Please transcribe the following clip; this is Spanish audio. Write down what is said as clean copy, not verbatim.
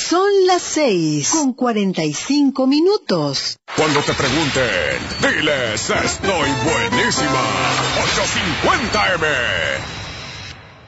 Son las 6:45. Cuando te pregunten, diles, estoy buenísima. 850M.